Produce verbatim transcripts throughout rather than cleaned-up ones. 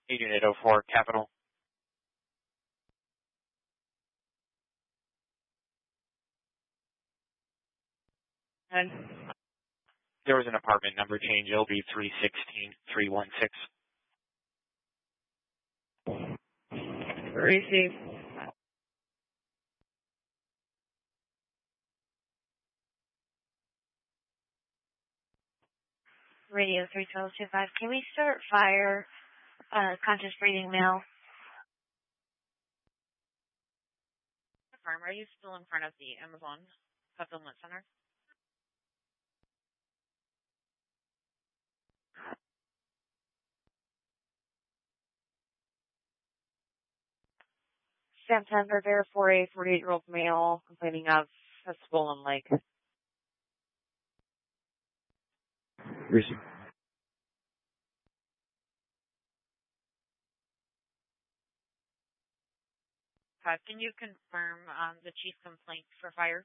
Agent eight oh four, Capital. And there was an apartment number change, L B three sixteen three one six. Receive. Radio three twelve two five. Can we start fire, uh, conscious breathing male? Confirm, are you still in front of the Amazon Fulfillment Center? Santander there for a forty-eight-year-old male complaining of a swollen leg. Receive. Uh, can you confirm um, the chief complaint for fire?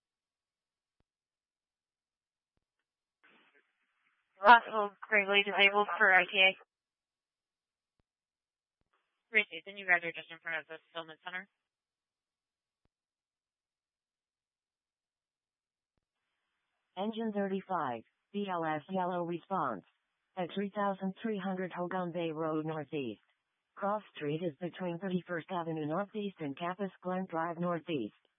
Russell Gravely disabled for I T A. Received. And you guys are just in front of the Fulfillment Center? Engine thirty-five, B L S yellow response. At three thousand three hundred Hogan Bay Road Northeast. Cross Street is between thirty-first Avenue Northeast and Campus Glen Drive Northeast.